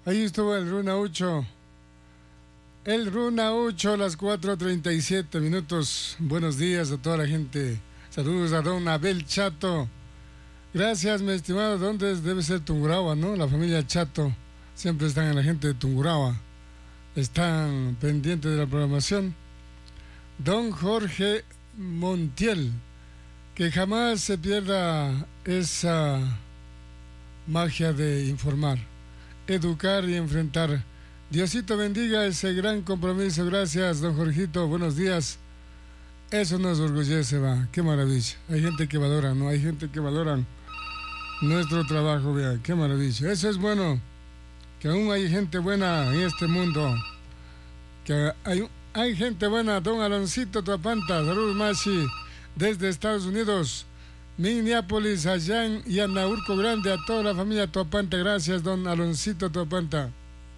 Ahí estuvo el Runaucho. El Runaucho a las 4:37. Buenos días a toda la gente. Saludos a don Abel Chato. Gracias, mi estimado. ¿Dónde debe ser Tungurahua, no? La familia Chato. Siempre están en la gente de Tungurahua. Están pendientes de la programación. Don Jorge Montiel. Que jamás se pierda esa magia de informar, educar y enfrentar. Diosito bendiga ese gran compromiso. Gracias, don Jorgito. Buenos días. Eso nos orgullece, va. Qué maravilla. Hay gente que valora, ¿no? Hay gente que valora nuestro trabajo, vea. Qué maravilla. Eso es bueno. Que aún hay gente buena en este mundo. Que hay gente buena. Don Aloncito Tuapanta. Saludos, Mashi. Desde Estados Unidos. Minneapolis, allá en Yanaurco Grande. A toda la familia Tuapanta. Gracias, don Aloncito Tuapanta.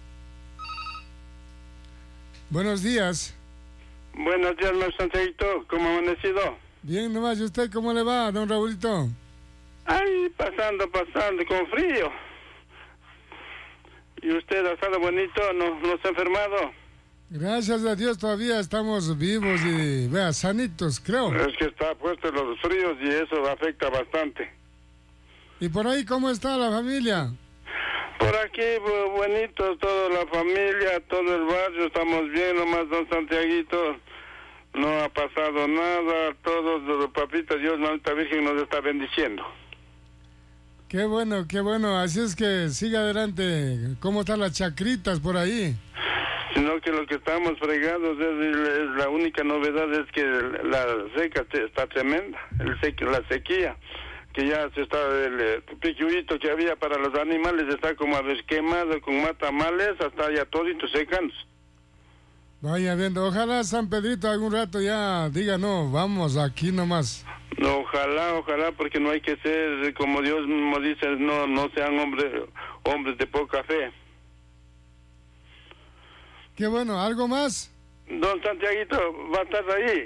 Buenos días. Buenos días, don Santiaguito. ¿Cómo ha amanecido? Bien nomás. ¿Y usted cómo le va, don Raulito? Ay, pasando, con frío. ¿Y usted ha estado bonito? ¿No se ha enfermado? Gracias a Dios todavía estamos vivos y, vea, sanitos, creo. Es que está puesto los fríos y eso afecta bastante. ¿Y por ahí cómo está la familia? Por aquí, bonito, toda la familia, todo el barrio, estamos bien, nomás don Santiaguito, no ha pasado nada, todos, papita Dios, mamita Virgen nos está bendiciendo. Qué bueno, así es que siga adelante. ¿Cómo están las chacritas por ahí? Sino que lo que estamos fregados es la única novedad es que la seca está tremenda, la sequía. Que ya se está, el pichuito que había para los animales está como quemado con matamales, hasta ya toditos secándose. Vaya viendo, ojalá San Pedrito algún rato ya diga, no, vamos aquí nomás. No, ojalá, porque no hay que ser, como Dios mismo dice, no sean hombres de poca fe. Qué bueno, ¿algo más? Don Santiaguito, ¿va a estar ahí?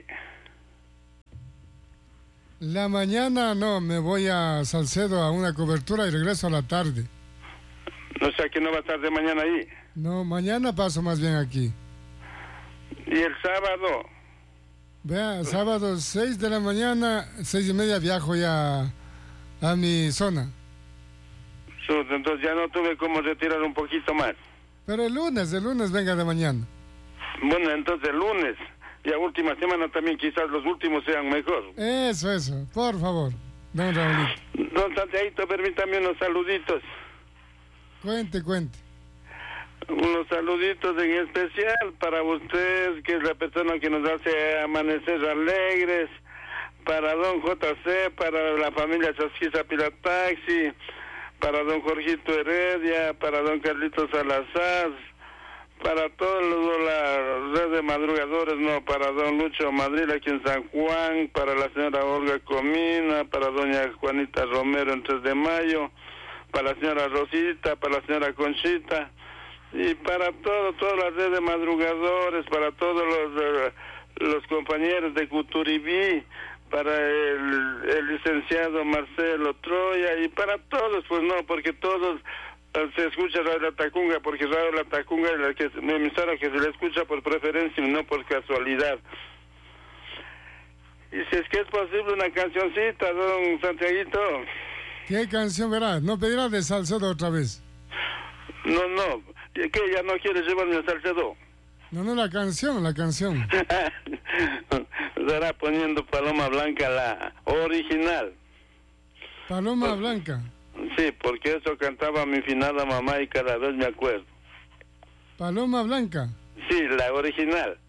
La mañana no, me voy a Salcedo a una cobertura y regreso a la tarde. O sea que no va a estar de mañana ahí. No, mañana paso más bien aquí. ¿Y el sábado? Vea, sábado 6 de la mañana, 6:30 viajo ya a mi zona. Entonces ya no tuve cómo retirar un poquito más. Pero el lunes venga de mañana. Bueno, entonces el lunes. Y a última semana también quizás los últimos sean mejor. Eso, por favor, don Raulito. Don Santiaguito, permítame unos saluditos. Cuente. Unos saluditos en especial para usted, que es la persona que nos hace amanecer alegres, para don JC, para la familia Chasquiza Pilataxi, para don Jorgito Heredia, para don Carlitos Salazar, para todos la red de madrugadores, para don Lucho Madrid aquí en San Juan, para la señora Olga Comina, para doña Juanita Romero en 3 de Mayo, para la señora Rosita, para la señora Conchita, y para toda la red de madrugadores, para todos los compañeros de Cuturibí, para el licenciado Marcelo Troya, y para todos, pues no, porque todos se escucha Radio La Tacunga, porque Radio La Tacunga es la emisora que se le escucha por preferencia y no por casualidad. Y si es que es posible una cancioncita, don Santiaguito. ¿Qué canción verá? ¿No pedirá de Salcedo otra vez? No, ¿qué? ¿Ya no quiere llevarme a Salcedo? No, la canción. Estará poniendo Paloma Blanca, la original. Paloma Blanca. Sí, porque eso cantaba mi finada mamá y cada vez me acuerdo. Paloma Blanca. Sí, la original.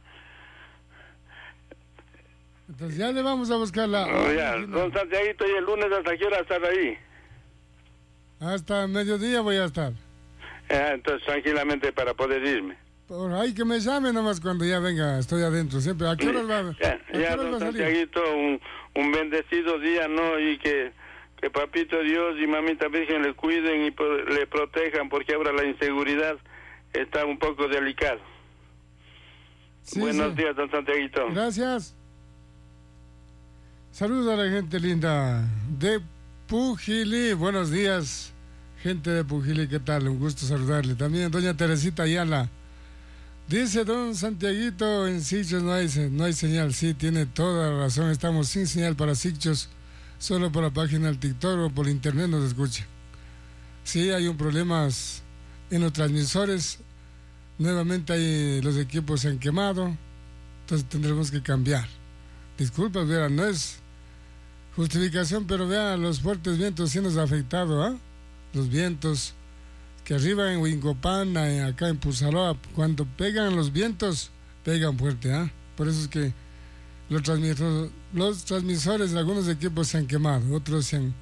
Entonces ya le vamos a buscar la original. Don Santiaguito, ¿y el lunes hasta qué hora estar ahí? Hasta mediodía voy a estar. Entonces tranquilamente para poder irme. Por ahí que me llame nomás cuando ya venga, estoy adentro siempre. ¿A qué horas va? Ya don Santiaguito, un bendecido día, ¿no? Y que Papito Dios y Mamita Virgen le cuiden y le protejan, porque ahora la inseguridad está un poco delicado. Sí, Buenos días, don Santiaguito. Gracias. Saludos a la gente linda de Pujilí. Buenos días. Gente de Pujili, ¿qué tal? Un gusto saludarle. También doña Teresita Ayala. Dice don Santiaguito, en Sichos no hay señal. Sí, tiene toda la razón. Estamos sin señal para Sichos. Solo por la página del TikTok o por internet nos escucha. Sí, hay un problema en los transmisores. Nuevamente los equipos se han quemado. Entonces tendremos que cambiar. Disculpas, verá, no es justificación, pero vea, los fuertes vientos sí nos han afectado, ¿ah? Los vientos que arriba en Huincopán, acá en Puzaloa, cuando pegan los vientos, pegan fuerte, ¿ah? Por eso es que los transmisores de algunos equipos se han quemado, otros se han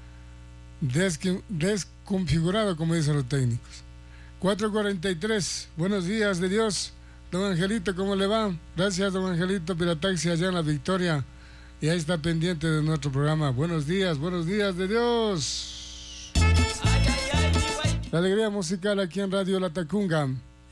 desconfigurado, como dicen los técnicos. 4:43, buenos días de Dios. Don Angelito, ¿cómo le va? Gracias, don Angelito, Pirataxi, allá en La Victoria. Y ahí está pendiente de nuestro programa. Buenos días de Dios. La alegría musical aquí en Radio La Tacunga.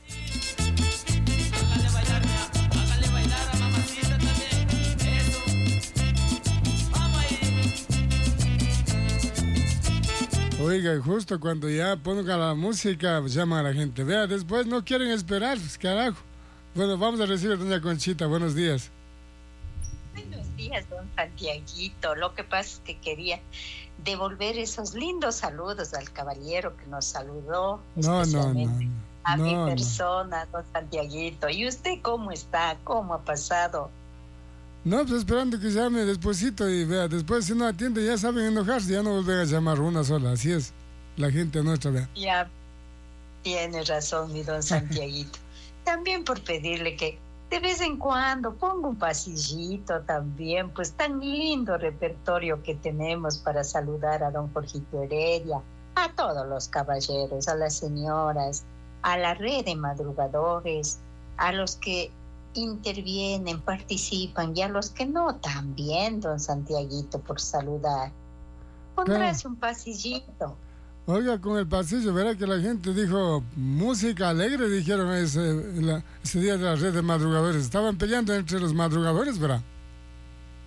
Oiga, y justo cuando ya ponga la música, llama a la gente. Vea, después no quieren esperar, carajo. Bueno, vamos a recibir a doña Conchita. Buenos días. Buenos días, don Santiaguito. Lo que pasa es que quería devolver esos lindos saludos al caballero que nos saludó. No. A mi persona, don Santiaguito. ¿Y usted cómo está? ¿Cómo ha pasado? No, pues esperando que llame despuesito y vea, después si no atiende ya saben enojarse, ya no volver a llamar una sola, así es, la gente nuestra, vea. Ya tiene razón, mi don Santiaguito. También por pedirle que de vez en cuando ponga un pasillito también, pues tan lindo repertorio que tenemos para saludar a don Jorgito Heredia, a todos los caballeros, a las señoras, a la red de madrugadores, a los que intervienen, participan, y a los que no también, don Santiaguito, por saludar. Pondrás un pasillito. Oiga, con el pasillo, verá que la gente dijo música alegre, dijeron ese día de la red de madrugadores. Estaban peleando entre los madrugadores, ¿verdad?